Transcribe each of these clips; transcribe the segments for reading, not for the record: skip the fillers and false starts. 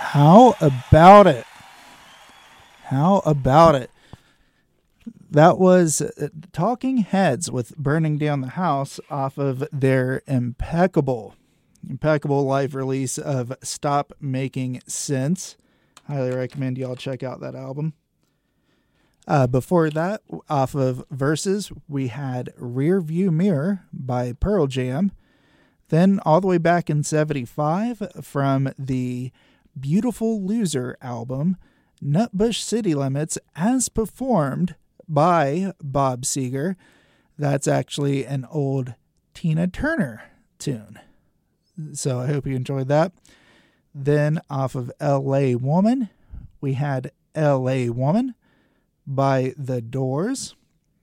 How about it? How about it? That was Talking Heads with Burning Down the House off of their impeccable live release of Stop Making Sense. Highly recommend y'all check out that album. Before that, off of Versus, we had Rear View Mirror by Pearl Jam. Then all the way back in 75 from the Beautiful Loser album, Nutbush City Limits as performed by Bob Seger. That's actually an old Tina Turner tune. So I hope you enjoyed that. Then off of L.A. Woman, we had L.A. Woman by The Doors.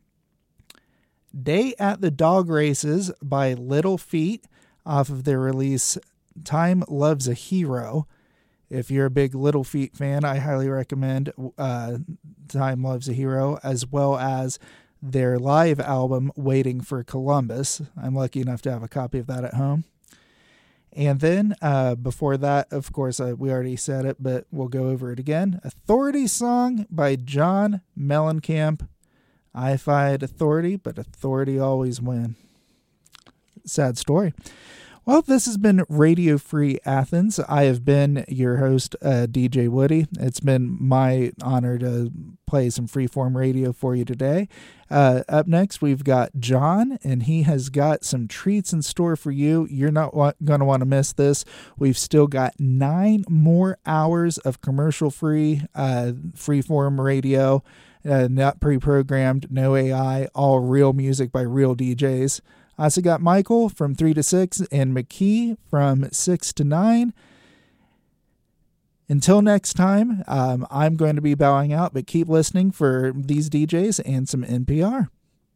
Day at the Dog Races by Little Feat off of their release Time Loves a Hero. If you're a big Little Feat fan, I highly recommend Time Loves a Hero, as well as their live album Waiting for Columbus. I'm lucky enough to have a copy of that at home. And then before that, of course, we already said it, but we'll go over it again. Authority Song by John Mellencamp. I fight authority, but authority always win. Sad story. Well, this has been Radio Free Athens. I have been your host, DJ Woody. It's been my honor to play some freeform radio for you today. Up next, we've got John, and he has got some treats in store for you. You're not going to want to miss this. We've still got 9 more hours of commercial-free, freeform radio, not pre-programmed, no AI, all real music by real DJs. I also got Michael from 3 to 6 and McKee from 6 to 9. Until next time, I'm going to be bowing out, but keep listening for these DJs and some NPR.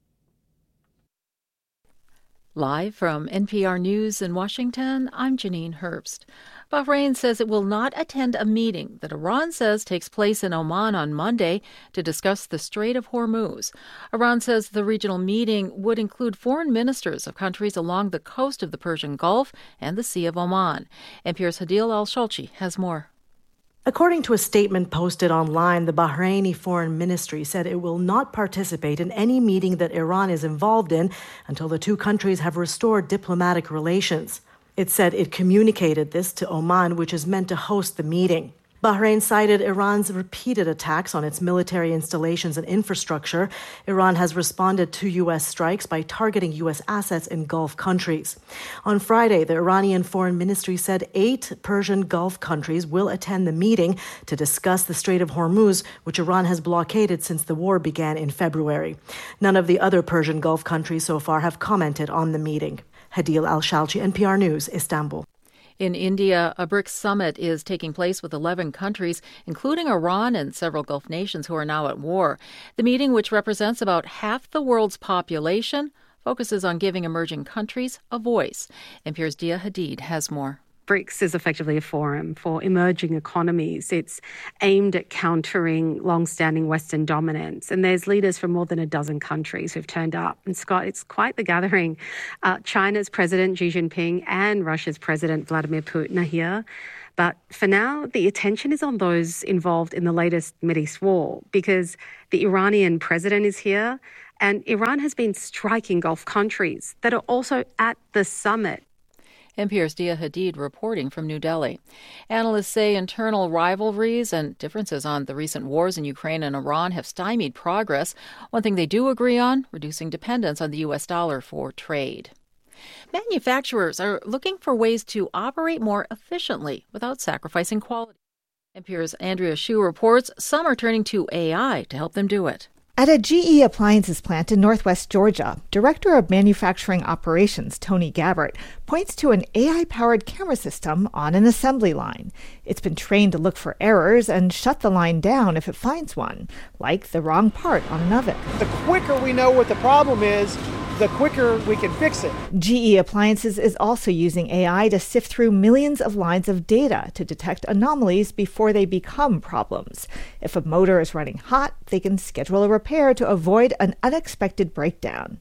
Live from NPR News in Washington, I'm Janine Herbst. Bahrain says it will not attend a meeting that Iran says takes place in Oman on Monday to discuss the Strait of Hormuz. Iran says the regional meeting would include foreign ministers of countries along the coast of the Persian Gulf and the Sea of Oman. NPR's Hadil Al-Shalchi has more. According to a statement posted online, the Bahraini Foreign Ministry said it will not participate in any meeting that Iran is involved in until the two countries have restored diplomatic relations. It said it communicated this to Oman, which is meant to host the meeting. Bahrain cited Iran's repeated attacks on its military installations and infrastructure. Iran has responded to U.S. strikes by targeting U.S. assets in Gulf countries. On Friday, the Iranian Foreign Ministry said 8 Persian Gulf countries will attend the meeting to discuss the Strait of Hormuz, which Iran has blockaded since the war began in February. None of the other Persian Gulf countries so far have commented on the meeting. Hadil Al-Shalchi, NPR News, Istanbul. In India, a BRICS summit is taking place with 11 countries, including Iran and several Gulf nations who are now at war. The meeting, which represents about half the world's population, focuses on giving emerging countries a voice. NPR's Dia Hadid has more. BRICS is effectively a forum for emerging economies. It's aimed at countering long-standing Western dominance. And there's leaders from more than a dozen countries who've turned up. And Scott, it's quite the gathering. China's President Xi Jinping and Russia's President Vladimir Putin are here. But for now, the attention is on those involved in the latest Mideast war because the Iranian president is here and Iran has been striking Gulf countries that are also at the summit. NPR's Dia Hadid reporting from New Delhi. Analysts say internal rivalries and differences on the recent wars in Ukraine and Iran have stymied progress. One thing they do agree on, reducing dependence on the U.S. dollar for trade. Manufacturers are looking for ways to operate more efficiently without sacrificing quality. NPR's Andrea Hsu reports some are turning to AI to help them do it. At a GE Appliances plant in northwest Georgia, Director of Manufacturing Operations Tony Gabbert points to an AI-powered camera system on an assembly line. It's been trained to look for errors and shut the line down if it finds one, like the wrong part on an oven. The quicker we know what the problem is, the quicker we can fix it. GE Appliances is also using AI to sift through millions of lines of data to detect anomalies before they become problems. If a motor is running hot, they can schedule a repair to avoid an unexpected breakdown.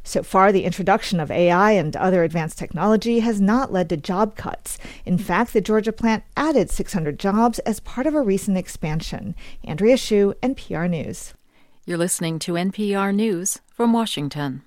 So far, the introduction of AI and other advanced technology has not led to job cuts. In fact, the Georgia plant added 600 jobs as part of a recent expansion. Andrea Hsu, NPR News. You're listening to NPR News from Washington.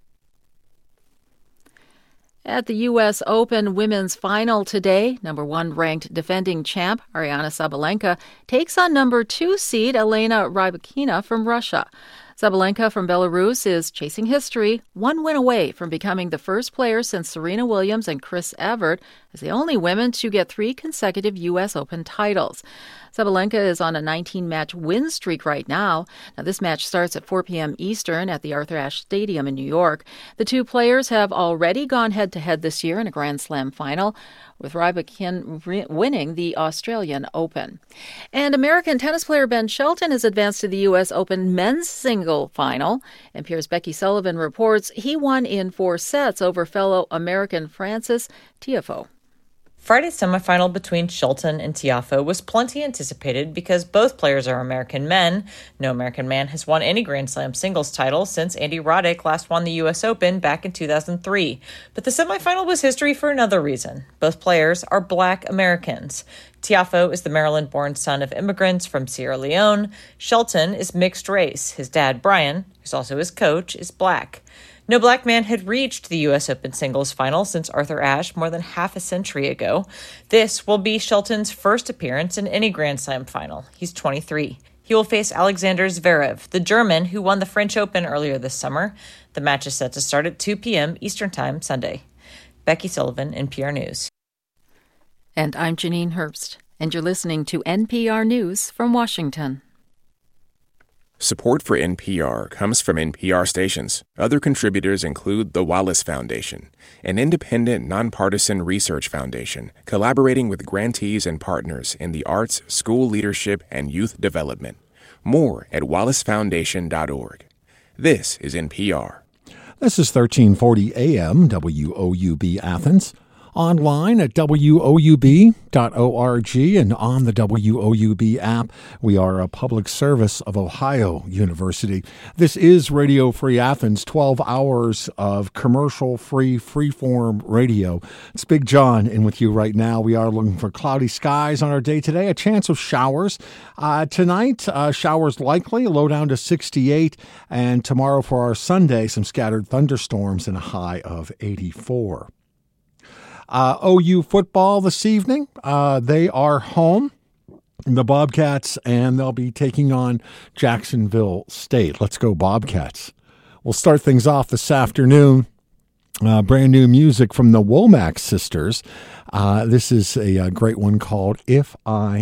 At the U.S. Open women's final today, number 1 ranked defending champ Aryna Sabalenka takes on number 2 seed Elena Rybakina from Russia. Sabalenka from Belarus is chasing history, 1 win away from becoming the first player since Serena Williams and Chris Evert as the only women to get 3 consecutive U.S. Open titles. Sabalenka is on a 19-match win streak right now. Now, this match starts at 4 p.m. Eastern at the Arthur Ashe Stadium in New York. The two players have already gone head-to-head this year in a Grand Slam final, with Rybakina winning the Australian Open. And American tennis player Ben Shelton has advanced to the U.S. Open men's single final. NPR's Becky Sullivan reports he won in 4 sets over fellow American Frances Tiafoe. Friday's semifinal between Shelton and Tiafoe was plenty anticipated because both players are American men. No American man has won any Grand Slam singles title since Andy Roddick last won the U.S. Open back in 2003. But the semifinal was history for another reason. Both players are Black Americans. Tiafoe is the Maryland-born son of immigrants from Sierra Leone. Shelton is mixed race. His dad, Brian, who's also his coach, is Black. No Black man had reached the U.S. Open singles final since Arthur Ashe more than half a century ago. This will be Shelton's first appearance in any Grand Slam final. He's 23. He will face Alexander Zverev, the German who won the French Open earlier this summer. The match is set to start at 2 p.m. Eastern Time Sunday. Becky Sullivan, NPR News. And I'm Janine Herbst, and you're listening to NPR News from Washington. Support for NPR comes from NPR stations. Other contributors include the Wallace Foundation, an independent, nonpartisan research foundation collaborating with grantees and partners in the arts, school leadership, and youth development. More at wallacefoundation.org. This is NPR. This is 1340 AM, WOUB Athens. Online at woub.org and on the WOUB app. We are a public service of Ohio University. This is Radio Free Athens, 12 hours of commercial-free, free-form radio. It's Big John in with you right now. We are looking for cloudy skies on our day today, a chance of showers. Tonight, showers likely, low down to 68. And tomorrow for our Sunday, some scattered thunderstorms and a high of 84. OU football this evening. They are home, the Bobcats, and they'll be taking on Jacksonville State. Let's go Bobcats. We'll start things off this afternoon. Brand new music from the Womack sisters. This is a great one called If I